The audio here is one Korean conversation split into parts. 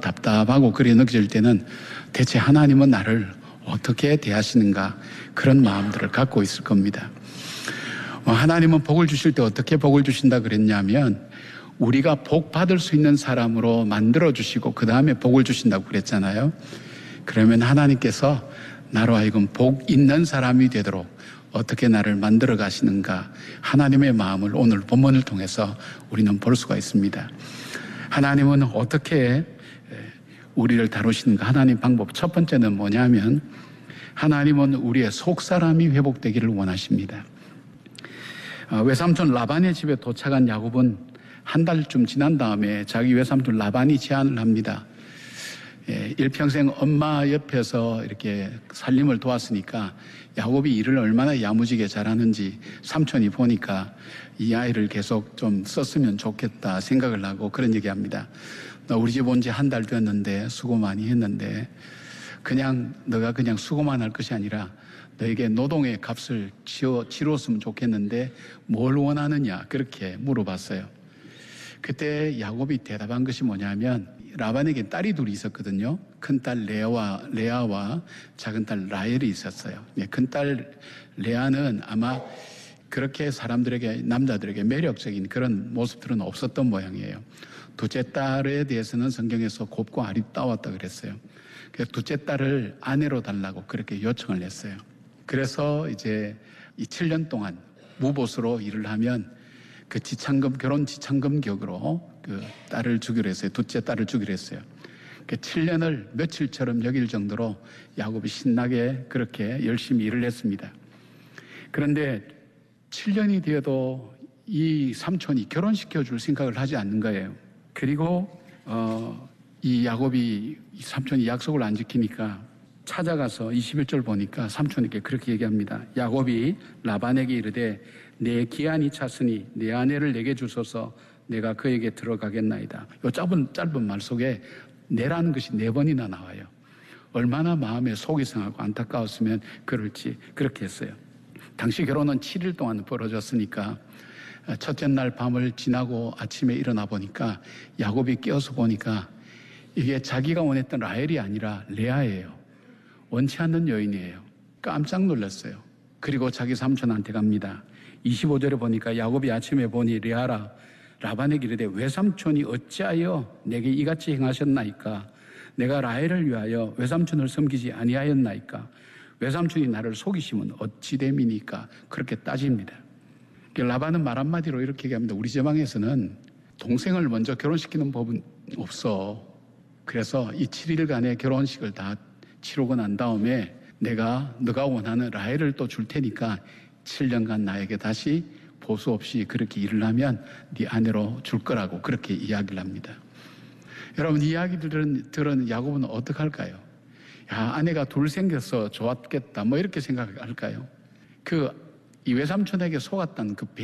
답답하고 그래 느껴질 때는 대체 하나님은 나를 어떻게 대하시는가, 그런 마음들을 갖고 있을 겁니다. 하나님은 복을 주실 때 어떻게 복을 주신다 그랬냐면, 우리가 복 받을 수 있는 사람으로 만들어 주시고 그 다음에 복을 주신다고 그랬잖아요. 그러면 하나님께서 나로 하여금 복 있는 사람이 되도록 어떻게 나를 만들어 가시는가, 하나님의 마음을 오늘 본문을 통해서 우리는 볼 수가 있습니다. 하나님은 어떻게 우리를 다루시는가, 하나님 방법 첫 번째는 뭐냐면, 하나님은 우리의 속사람이 회복되기를 원하십니다. 외삼촌 라반의 집에 도착한 야곱은 한 달쯤 지난 다음에 자기 외삼촌 라반이 제안을 합니다. 일평생 엄마 옆에서 이렇게 살림을 도왔으니까 야곱이 일을 얼마나 야무지게 잘하는지 삼촌이 보니까 이 아이를 계속 좀 썼으면 좋겠다 생각을 하고 그런 얘기합니다. 너 우리 집 온 지 한 달 됐는데 수고 많이 했는데 너가 그냥 수고만 할 것이 아니라 너에게 노동의 값을 치루었으면 좋겠는데 뭘 원하느냐, 그렇게 물어봤어요. 그때 야곱이 대답한 것이 뭐냐면, 라반에게 딸이 둘이 있었거든요. 큰딸 레아와 작은딸 라헬이 있었어요. 큰딸 레아는 아마 그렇게 남자들에게 매력적인 그런 모습들은 없었던 모양이에요. 둘째 딸에 대해서는 성경에서 곱고 아리따웠다 그랬어요. 그래서 둘째 딸을 아내로 달라고 그렇게 요청을 했어요. 그래서 이제 이 7년 동안 무보수로 일을 하면 그 결혼 지참금 격으로 그 딸을 주기로 했어요. 둘째 딸을 주기로 했어요. 그 7년을 며칠처럼 여길 정도로 야곱이 신나게 그렇게 열심히 일을 했습니다. 그런데 7년이 되어도 이 삼촌이 결혼시켜 줄 생각을 하지 않는 거예요. 그리고 이 야곱이 이 삼촌이 약속을 안 지키니까 찾아가서 21절 보니까 삼촌에게 그렇게 얘기합니다. 야곱이 라반에게 이르되 내 기한이 찼으니 내 아내를 내게 주소서, 내가 그에게 들어가겠나이다. 이 짧은 말 속에 내라는 것이 4번이나 나와요. 얼마나 마음에 속이 상하고 안타까웠으면 그럴지 그렇게 했어요. 당시 결혼은 7일 동안 벌어졌으니까 첫째 날 밤을 지나고 아침에 일어나 보니까 야곱이 깨어서 보니까 이게 자기가 원했던 라헬이 아니라 레아예요. 원치 않는 여인이에요. 깜짝 놀랐어요. 그리고 자기 삼촌한테 갑니다. 25절에 보니까 야곱이 아침에 보니 레아라 라반에게 이르되 외삼촌이 어찌하여 내게 이같이 행하셨나이까? 내가 라헬을 위하여 외삼촌을 섬기지 아니하였나이까? 외삼촌이 나를 속이시면 어찌 됨이니까? 그렇게 따집니다. 라반은 말 한마디로 이렇게 얘기합니다. 우리 제방에서는 동생을 먼저 결혼시키는 법은 없어. 그래서 이 7일간의 결혼식을 다 치르고 난 다음에 너가 원하는 라헬을 또 줄 테니까 7년간 나에게 다시 보수 없이 그렇게 일을 하면 네 아내로 줄 거라고 그렇게 이야기를 합니다. 여러분, 이 이야기들은 들은 야곱은 어떡할까요? 아내가 둘 생겨서 좋았겠다 이렇게 생각할까요? 이 외삼촌에게 속았던 그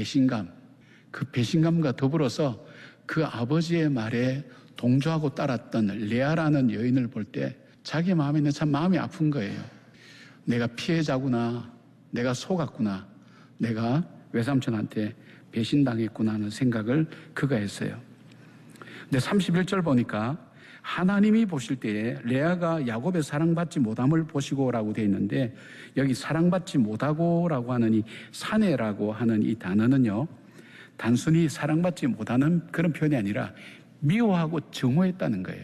배신감과 더불어서 그 아버지의 말에 동조하고 따랐던 레아라는 여인을 볼 때 자기 마음에는 참 마음이 아픈 거예요. 내가 피해자구나, 내가 속았구나, 내가 외삼촌한테 배신당했구나 하는 생각을 그가 했어요. 근데 31절 보니까 하나님이 보실 때에 레아가 야곱의 사랑받지 못함을 보시고라고 되어 있는데, 여기 사랑받지 못하고라고 하는 이 사내라고 하는 이 단어는요, 단순히 사랑받지 못하는 그런 표현이 아니라 미워하고 증오했다는 거예요.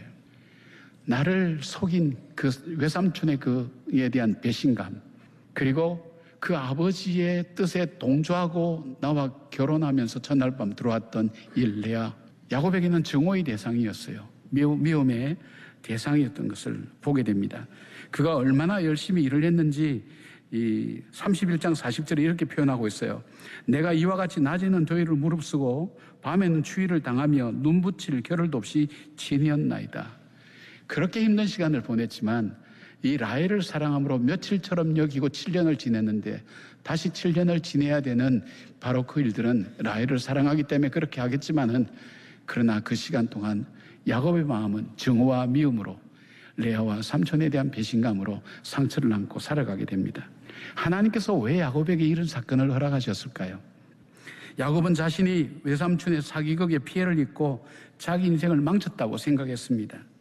나를 속인 그 외삼촌의 그에 대한 배신감, 그리고 그 아버지의 뜻에 동조하고 나와 결혼하면서 첫날 밤 들어왔던 이 레아, 야곱에게는 증오의 대상이었어요. 미움의 대상이었던 것을 보게 됩니다. 그가 얼마나 열심히 일을 했는지 이 31장 40절에 이렇게 표현하고 있어요. 내가 이와 같이 낮에는 더위를 무릅쓰고 밤에는 추위를 당하며 눈 붙일 겨를도 없이 지내었나이다. 그렇게 힘든 시간을 보냈지만 이 라헬을 사랑함으로 며칠처럼 여기고 7년을 지냈는데, 다시 7년을 지내야 되는 바로 그 일들은 라헬을 사랑하기 때문에 그렇게 하겠지만은, 그러나 그 시간 동안 야곱의 마음은 증오와 미움으로, 레아와 삼촌에 대한 배신감으로 상처를 안고 살아가게 됩니다. 하나님께서 왜 야곱에게 이런 사건을 허락하셨을까요? 야곱은 자신이 외삼촌의 사기극에 피해를 입고 자기 인생을 망쳤다고 생각했습니다.